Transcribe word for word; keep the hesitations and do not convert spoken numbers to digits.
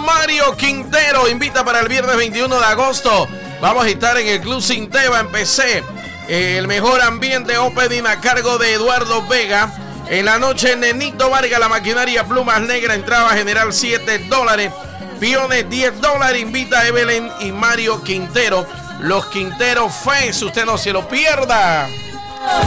Mario Quintero invita para el viernes veintiuno de agosto. Vamos a estar en el Club Sinteva en P C. El mejor ambiente opening a cargo de Eduardo Vega. En la noche, Nenito Vargas, la maquinaria Plumas Negras, entrada general siete dólares. Piones diez dólares. Invita a Evelyn y Mario Quintero. Los Quintero Fest, usted no se lo pierda.